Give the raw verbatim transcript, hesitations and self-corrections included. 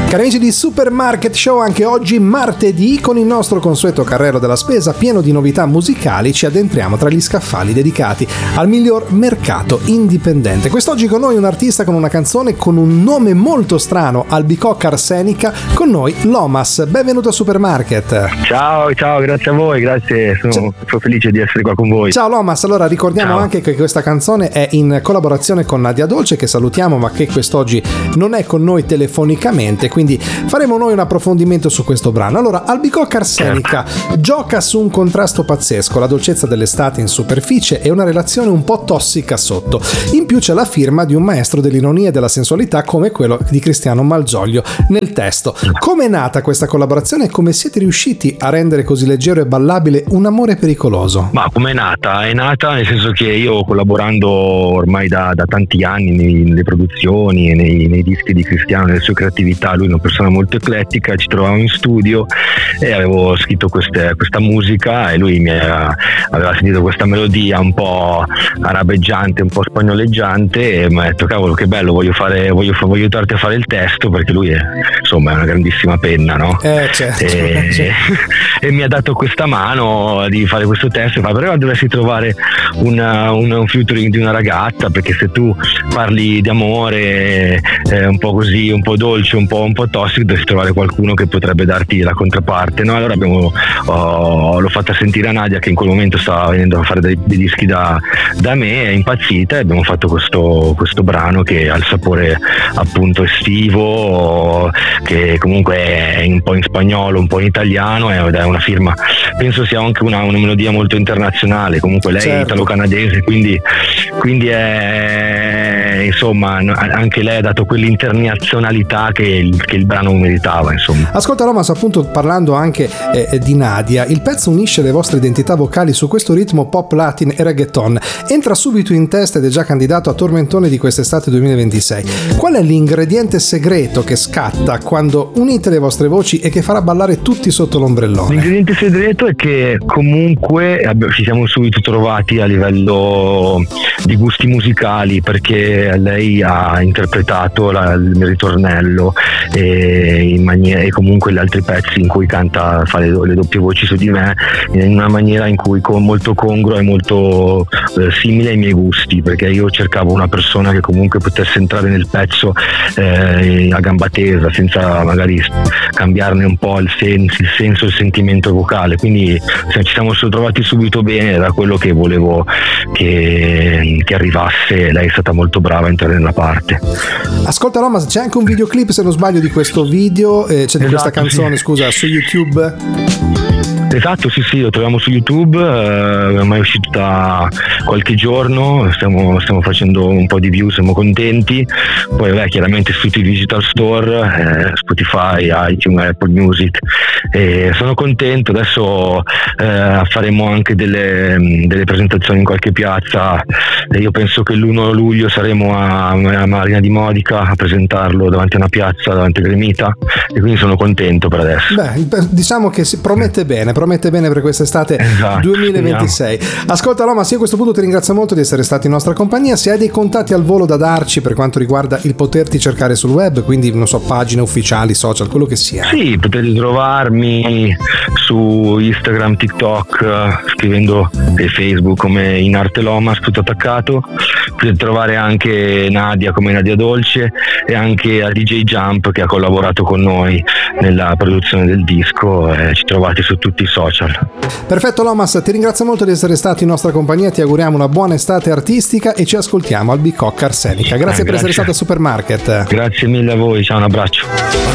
Cari amici di Supermarket Show, anche oggi martedì con il nostro consueto carrello della spesa pieno di novità musicali ci addentriamo tra gli scaffali dedicati al miglior mercato indipendente. Quest'oggi con noi un artista con una canzone con un nome molto strano, Albicocca Arsenica, con noi Lomas. Benvenuto a Supermarket. Ciao, ciao, grazie a voi, grazie, sono, sono felice di essere qua con voi. Ciao Lomas, allora ricordiamo ciao. anche che questa canzone è in collaborazione con Nadia Dolce, che salutiamo ma che quest'oggi non è con noi telefonicamente, quindi faremo noi un approfondimento su questo brano. Allora, Albicocca Arsenica certo. gioca su un contrasto pazzesco, la dolcezza dell'estate in superficie e una relazione un po' tossica sotto. In più c'è la firma di un maestro dell'ironia e della sensualità come quello di Cristiano Malgioglio nel testo. Come è nata questa collaborazione e come siete riusciti a rendere così leggero e ballabile un amore pericoloso? Ma come è nata? È nata nel senso che io, collaborando ormai da, da tanti anni nelle produzioni e nei, nei dischi di Cristiano, nelle sue creatività, lui è una persona molto eclettica, ci trovavamo in studio e avevo scritto queste, questa musica e lui mi era, aveva sentito questa melodia un po' arabeggiante, un po' spagnoleggiante e mi ha detto cavolo che bello, voglio fare voglio, voglio aiutarti a fare il testo, perché lui è, insomma, è una grandissima penna, no? Eh, certo, e, certo. e mi ha dato questa mano di fare questo testo e fa, però dovresti trovare una, una, un featuring di una ragazza, perché se tu parli di amore eh, un po' così, un po' dolce, un po', un po' tossico, devi trovare qualcuno che potrebbe darti la controparte, no? Allora abbiamo oh, l'ho fatta sentire a Nadia, che in quel momento stava venendo a fare dei, dei dischi da, da me, è impazzita e abbiamo fatto questo, questo brano che ha il sapore appunto estivo, che comunque è un po' in spagnolo, un po' in italiano, ed è una firma, penso sia anche una, una melodia molto internazionale, comunque lei certo. è italo-canadese, quindi, quindi è, insomma, anche lei ha dato quell'internazionalità che il, che il brano meritava, insomma. Ascolta Lomas, appunto parlando anche eh, di Nadia, il pezzo unisce le vostre identità vocali su questo ritmo pop, latin e reggaeton, entra subito in testa ed è già candidato a tormentone di quest'estate duemilaventisei. Qual è l'ingrediente segreto che scatta quando unite le vostre voci e che farà ballare tutti sotto l'ombrellone? L'ingrediente segreto è che comunque ci siamo subito trovati a livello di gusti musicali, perché lei ha interpretato la, il ritornello e, in maniera, e comunque gli altri pezzi in cui canta, fa le, le doppie voci su di me in una maniera in cui con molto congrua e molto eh, simile ai miei gusti, perché io cercavo una persona che comunque potesse entrare nel pezzo eh, a gamba tesa, senza magari cambiarne un po' il senso, il senso e il sentimento vocale, quindi ci siamo trovati subito bene, era quello che volevo che, che arrivasse. Lei è stata molto brava a entrare nella parte. Ascolta Lomas, c'è anche un videoclip, se non sbaglio, di questo video, eh, c'è di esatto, questa canzone, sì. scusa, su YouTube. Esatto, sì sì, lo troviamo su YouTube, eh, ormai è uscito da qualche giorno, stiamo, stiamo facendo un po' di view, siamo contenti. Poi beh, chiaramente su tutti i digital store, eh, Spotify, iTunes, Apple Music, e sono contento. Adesso eh, faremo anche delle, delle presentazioni in qualche piazza, e io penso che l'primo luglio saremo a, a Marina di Modica a presentarlo davanti a una piazza, davanti a Gremita, e quindi sono contento per adesso. Beh, diciamo che si promette bene, promette bene per quest'estate esatto, duemilaventisei. Speriamo. Ascolta Lomas, io a questo punto ti ringrazio molto di essere stato in nostra compagnia. Se hai dei contatti al volo da darci per quanto riguarda il poterti cercare sul web, quindi non so, pagine ufficiali, social, quello che sia. Sì, potete trovarmi su Instagram, TikTok, scrivendo e Facebook come In Arte Lomas, tutto attaccato. Potete trovare anche Nadia come Nadia Dolce, e anche a D J Jump, che ha collaborato con noi nella produzione del disco, e ci trovate su tutti i social. Perfetto Lomas, ti ringrazio molto di essere stato in nostra compagnia, ti auguriamo una buona estate artistica e ci ascoltiamo Albicocca Arsenica. Grazie, eh, grazie per essere stato a Supermarket. Grazie mille a voi, ciao, un abbraccio.